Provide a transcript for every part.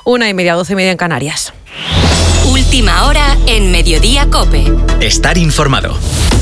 1:30, 12:30 en Canarias. Última hora en Mediodía COPE. Estar informado.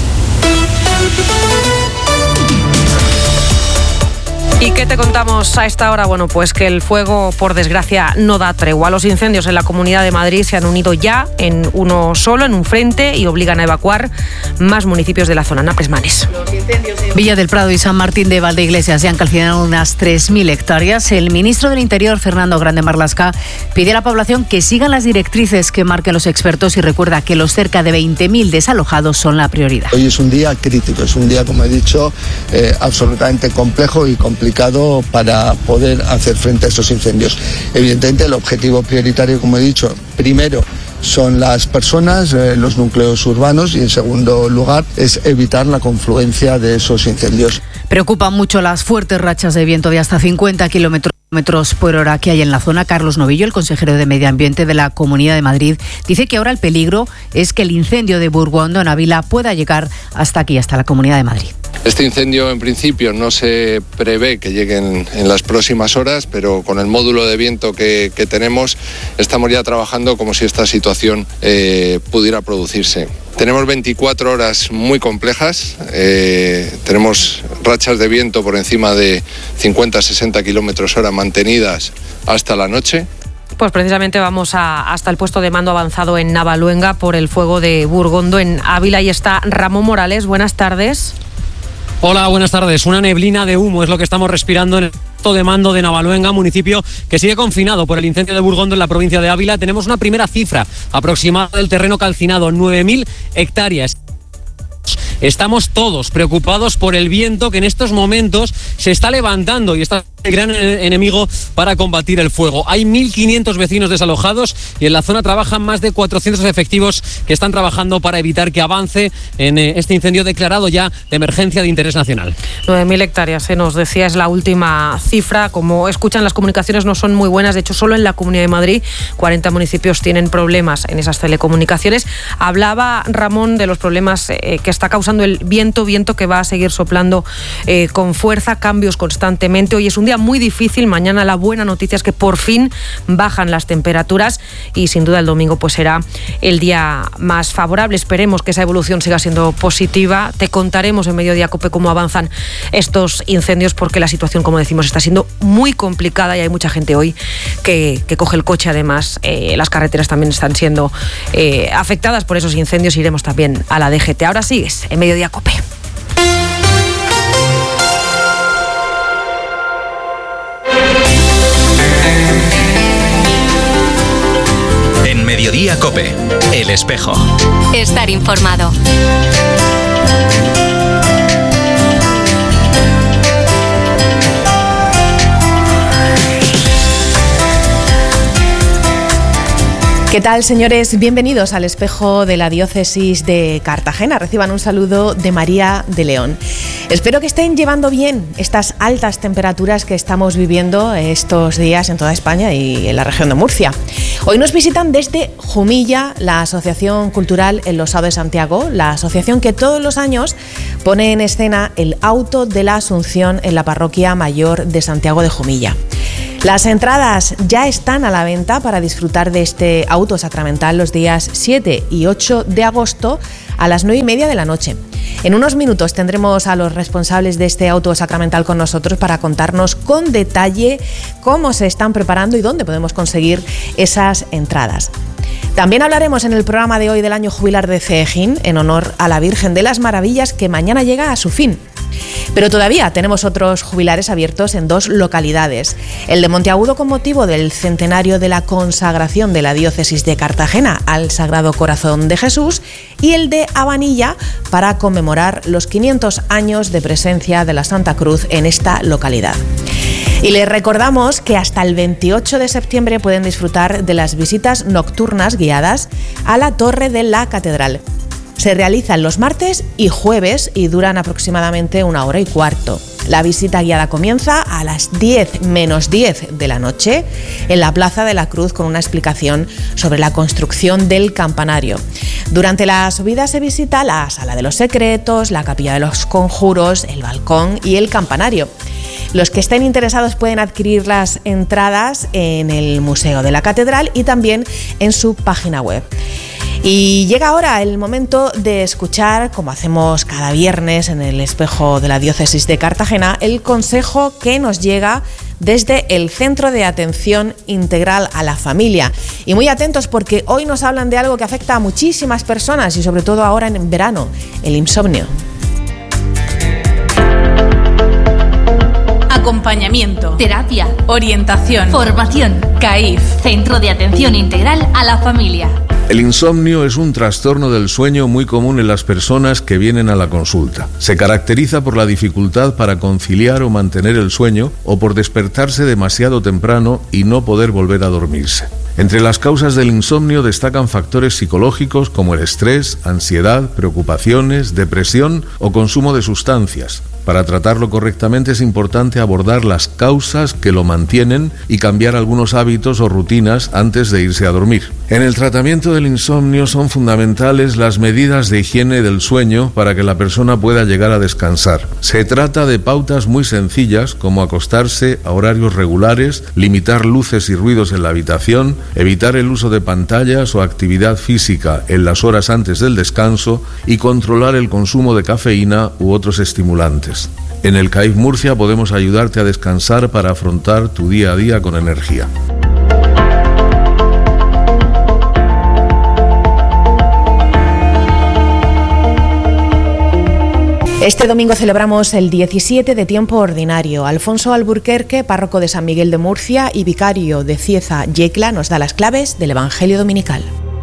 ¿Y qué te contamos a esta hora? Bueno, pues que el fuego, por desgracia, no da tregua. Los incendios en la Comunidad de Madrid se han unido ya en uno solo, en un frente, y obligan a evacuar más municipios de la zona. Napres Manes. Los incendios en Villa del Prado y San Martín de Valdeiglesias se han calcinado unas 3.000 hectáreas. El ministro del Interior, Fernando Grande Marlaska, pide a la población que sigan las directrices que marquen los expertos y recuerda que los cerca de 20.000 desalojados son la prioridad. Hoy es un día crítico, es un día, como he dicho, absolutamente complejo y complicado para poder hacer frente a estos incendios. Evidentemente, el objetivo prioritario, como he dicho, primero son las personas, los núcleos urbanos, y en segundo lugar es evitar la confluencia de esos incendios. Preocupan mucho las fuertes rachas de viento de hasta 50 kilómetros por hora que hay en la zona. Carlos Novillo, el consejero de Medio Ambiente de la Comunidad de Madrid, dice que ahora el peligro es que el incendio de Burgondo en Ávila pueda llegar hasta aquí, hasta la Comunidad de Madrid. Este incendio en principio no se prevé que lleguen en las próximas horas, pero con el módulo de viento que tenemos estamos ya trabajando como si esta situación pudiera producirse. Tenemos 24 horas muy complejas, tenemos rachas de viento por encima de 50-60 kilómetros hora mantenidas hasta la noche. Pues precisamente vamos hasta el puesto de mando avanzado en Navaluenga por el fuego de Burgondo en Ávila. Y está Ramón Morales. Buenas tardes. Hola, buenas tardes. Una neblina de humo es lo que estamos respirando en el puesto de mando de Navaluenga, municipio que sigue confinado por el incendio de Burgondo en la provincia de Ávila. Tenemos una primera cifra aproximada del terreno calcinado, 9.000 hectáreas. Estamos todos preocupados por el viento que en estos momentos se está levantando y está el gran enemigo para combatir el fuego. Hay 1.500 vecinos desalojados y en la zona trabajan más de 400 efectivos que están trabajando para evitar que avance en este incendio declarado ya de emergencia de interés nacional. 9.000 hectáreas, se nos decía, es la última cifra. Como escuchan, las comunicaciones no son muy buenas. De hecho, solo en la Comunidad de Madrid 40 municipios tienen problemas en esas telecomunicaciones. Hablaba Ramón de los problemas que está causando el viento que va a seguir soplando con fuerza, cambios constantemente. Hoy es un día muy difícil. Mañana la buena noticia es que por fin bajan las temperaturas y sin duda el domingo pues será el día más favorable. Esperemos que esa evolución siga siendo positiva. Te contaremos en Mediodía COPE cómo avanzan estos incendios, porque la situación, como decimos, está siendo muy complicada y hay mucha gente hoy que coge el coche. Además, las carreteras también están siendo afectadas por esos incendios. Iremos también a la DGT. Ahora sigues en Mediodía COPE. En Mediodía COPE, El Espejo. Estar informado. ¿Qué tal, señores? Bienvenidos al Espejo de la Diócesis de Cartagena. Reciban un saludo de María de León. Espero que estén llevando bien estas altas temperaturas que estamos viviendo estos días en toda España y en la región de Murcia. Hoy nos visitan desde Jumilla la Asociación Cultural El Osado de Santiago, la asociación que todos los años pone en escena el auto de la Asunción en la Parroquia Mayor de Santiago de Jumilla. Las entradas ya están a la venta para disfrutar de este auto sacramental los días 7 y 8 de agosto a las 9:30 de la noche. En unos minutos tendremos a los responsables de este auto sacramental con nosotros para contarnos con detalle cómo se están preparando y dónde podemos conseguir esas entradas. También hablaremos en el programa de hoy del año jubilar de Cejín en honor a la Virgen de las Maravillas, que mañana llega a su fin. Pero todavía tenemos otros jubilares abiertos en dos localidades. El de Monteagudo con motivo del centenario de la consagración de la diócesis de Cartagena al Sagrado Corazón de Jesús, y el de Abanilla para conmemorar los 500 años de presencia de la Santa Cruz en esta localidad. Y les recordamos que hasta el 28 de septiembre pueden disfrutar de las visitas nocturnas guiadas a la Torre de la Catedral. Se realizan los martes y jueves y duran aproximadamente 1 hora y cuarto. La visita guiada comienza a las 10 menos 10 de la noche en la Plaza de la Cruz con una explicación sobre la construcción del campanario. Durante la subida se visita la Sala de los Secretos, la Capilla de los Conjuros, el balcón y el campanario. Los que estén interesados pueden adquirir las entradas en el Museo de la Catedral y también en su página web. Y llega ahora el momento de escuchar, como hacemos cada viernes en el Espejo de la Diócesis de Cartagena, el consejo que nos llega desde el Centro de Atención Integral a la Familia. Y muy atentos porque hoy nos hablan de algo que afecta a muchísimas personas y sobre todo ahora en verano, el insomnio. Acompañamiento, terapia, orientación, formación. CAIF, Centro de Atención Integral a la Familia. El insomnio es un trastorno del sueño muy común en las personas que vienen a la consulta. Se caracteriza por la dificultad para conciliar o mantener el sueño o por despertarse demasiado temprano y no poder volver a dormirse. Entre las causas del insomnio destacan factores psicológicos como el estrés, ansiedad, preocupaciones, depresión o consumo de sustancias. Para tratarlo correctamente es importante abordar las causas que lo mantienen y cambiar algunos hábitos o rutinas antes de irse a dormir. En el tratamiento del insomnio son fundamentales las medidas de higiene del sueño para que la persona pueda llegar a descansar. Se trata de pautas muy sencillas como acostarse a horarios regulares, limitar luces y ruidos en la habitación, evitar el uso de pantallas o actividad física en las horas antes del descanso y controlar el consumo de cafeína u otros estimulantes. En el CAIF Murcia podemos ayudarte a descansar para afrontar tu día a día con energía. Este domingo celebramos el 17 de tiempo ordinario. Alfonso Alburquerque, párroco de San Miguel de Murcia y vicario de Cieza Yecla, nos da las claves del Evangelio dominical.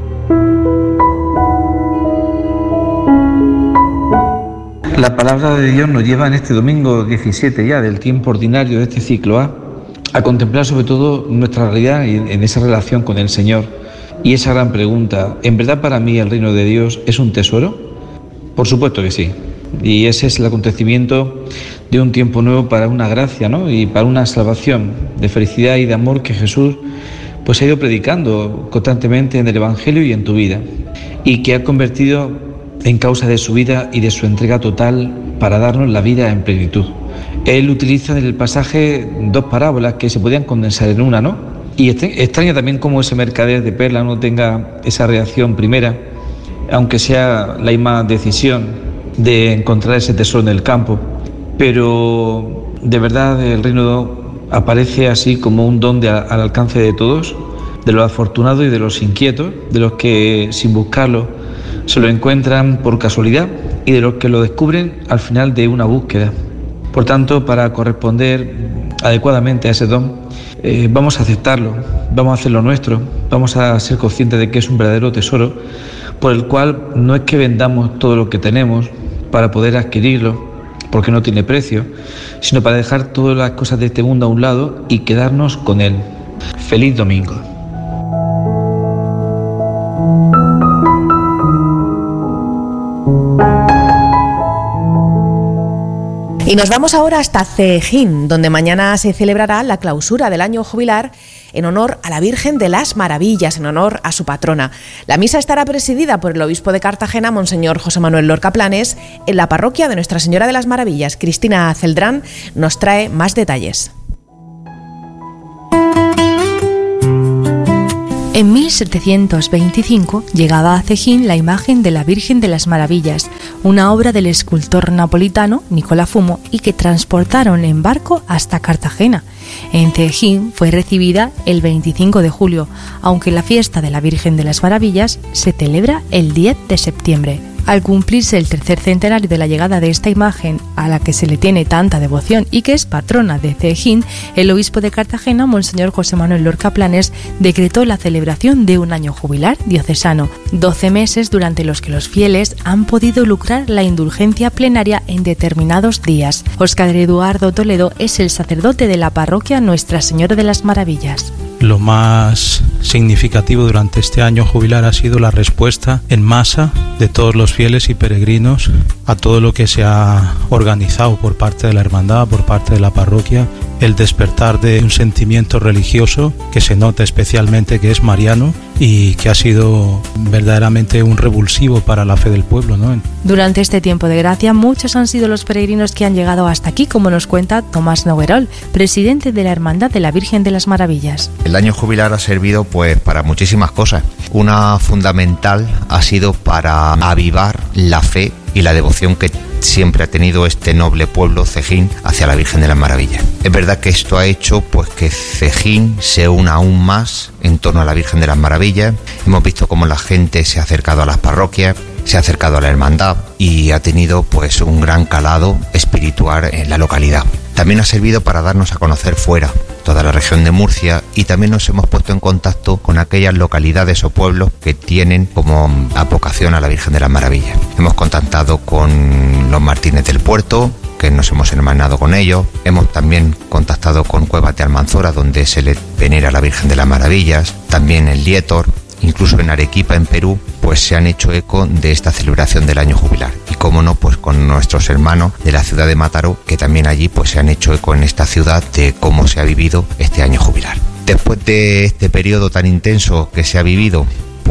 La palabra de Dios nos lleva en este domingo 17 ya del tiempo ordinario de este ciclo a contemplar sobre todo nuestra realidad en esa relación con el Señor. Y esa gran pregunta, ¿en verdad para mí el reino de Dios es un tesoro? Por supuesto que sí. Y ese es el acontecimiento de un tiempo nuevo para una gracia, ¿no? Y para una salvación de felicidad y de amor que Jesús pues ha ido predicando constantemente en el Evangelio y en tu vida. Y que ha convertido en causa de su vida y de su entrega total para darnos la vida en plenitud. Él utiliza en el pasaje dos parábolas que se podían condensar en una, ¿no? Y extraña también cómo ese mercader de perlas no tenga esa reacción primera, aunque sea la misma decisión de encontrar ese tesoro en el campo. Pero de verdad el reino aparece así como un don al alcance de todos, de los afortunados y de los inquietos, de los que sin buscarlo se lo encuentran por casualidad y de los que lo descubren al final de una búsqueda. Por tanto, para corresponder adecuadamente a ese don, vamos a aceptarlo, vamos a hacerlo nuestro, vamos a ser conscientes de que es un verdadero tesoro por el cual no es que vendamos todo lo que tenemos para poder adquirirlo, porque no tiene precio, sino para dejar todas las cosas de este mundo a un lado y quedarnos con él. Feliz domingo. Y nos vamos ahora hasta Cejín, donde mañana se celebrará la clausura del año jubilar en honor a la Virgen de las Maravillas, en honor a su patrona. La misa estará presidida por el obispo de Cartagena, Monseñor José Manuel Lorca Planes, en la parroquia de Nuestra Señora de las Maravillas. Cristina Celdrán nos trae más detalles. En 1725 llegaba a Cejín la imagen de la Virgen de las Maravillas, una obra del escultor napolitano Nicola Fumo y que transportaron en barco hasta Cartagena. En Cejín fue recibida el 25 de julio, aunque la fiesta de la Virgen de las Maravillas se celebra el 10 de septiembre. Al cumplirse el tercer centenario de la llegada de esta imagen, a la que se le tiene tanta devoción y que es patrona de Cejín, el obispo de Cartagena, Monseñor José Manuel Lorca Planes, decretó la celebración de un año jubilar diocesano, 12 meses durante los que los fieles han podido lucrar la indulgencia plenaria en determinados días. Óscar Eduardo Toledo es el sacerdote de la parroquia Nuestra Señora de las Maravillas. Lo más significativo durante este año jubilar ha sido la respuesta en masa de todos los fieles y peregrinos a todo lo que se ha organizado por parte de la hermandad, por parte de la parroquia el despertar de un sentimiento religioso que se nota especialmente que es mariano y que ha sido verdaderamente un revulsivo para la fe del pueblo, ¿no? Durante este tiempo de gracia, muchos han sido los peregrinos que han llegado hasta aquí, como nos cuenta Tomás Noguerol, presidente de la Hermandad de la Virgen de las Maravillas. El año jubilar ha servido pues para muchísimas cosas. Una fundamental ha sido para avivar la fe y la devoción que siempre ha tenido este noble pueblo Cejín hacia la Virgen de las Maravillas. Es verdad que esto ha hecho pues que Cejín se una aún más en torno a la Virgen de las Maravillas. Hemos visto cómo la gente se ha acercado a las parroquias, se ha acercado a la hermandad y ha tenido pues un gran calado espiritual en la localidad. También ha servido para darnos a conocer fuera toda la región de Murcia, y también nos hemos puesto en contacto con aquellas localidades o pueblos que tienen como advocación a la Virgen de las Maravillas. Hemos contactado con los Martínez del Puerto, que nos hemos hermanado con ellos. Hemos también contactado con Cuevas de Almanzora, donde se le venera a la Virgen de las Maravillas, también en Lietor. Incluso en Arequipa, en Perú, pues se han hecho eco de esta celebración del año jubilar. Y cómo no, pues con nuestros hermanos de la ciudad de Mataró, que también allí pues se han hecho eco en esta ciudad de cómo se ha vivido este año jubilar. Después de este periodo tan intenso que se ha vivido,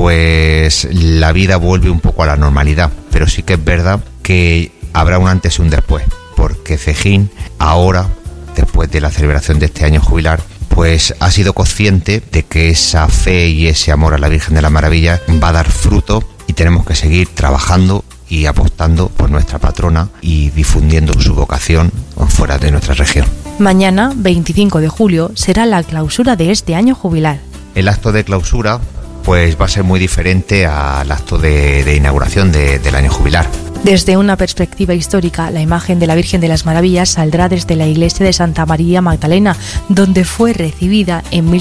pues la vida vuelve un poco a la normalidad. Pero sí que es verdad que habrá un antes y un después, porque Cejín ahora, después de la celebración de este año jubilar, pues ha sido consciente de que esa fe y ese amor a la Virgen de las Maravillas va a dar fruto, y tenemos que seguir trabajando y apostando por nuestra patrona y difundiendo su vocación fuera de nuestra región. Mañana, 25 de julio, será la clausura de este año jubilar. El acto de clausura pues va a ser muy diferente al acto de inauguración del año jubilar. Desde una perspectiva histórica, la imagen de la Virgen de las Maravillas saldrá desde la iglesia de Santa María Magdalena, donde fue recibida en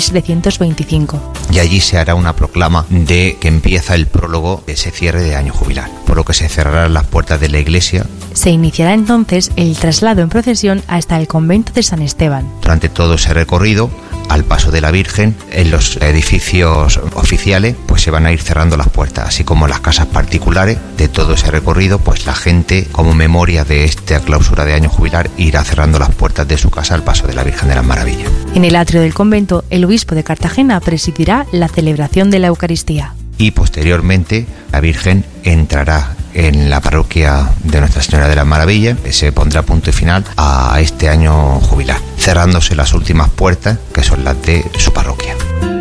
1725. Y allí se hará una proclama de que empieza el prólogo de ese cierre de año jubilar, por lo que se cerrarán las puertas de la iglesia. Se iniciará entonces el traslado en procesión hasta el convento de San Esteban. Durante todo ese recorrido, al paso de la Virgen, en los edificios oficiales pues se van a ir cerrando las puertas, así como las casas particulares de todo ese recorrido, pues la gente, como memoria de esta clausura de año jubilar, irá cerrando las puertas de su casa al paso de la Virgen de las Maravillas. En el atrio del convento, el obispo de Cartagena presidirá la celebración de la Eucaristía. Y posteriormente la Virgen entrará en la parroquia de Nuestra Señora de las Maravillas. Se pondrá punto y final a este año jubilar, cerrándose las últimas puertas, que son las de su parroquia.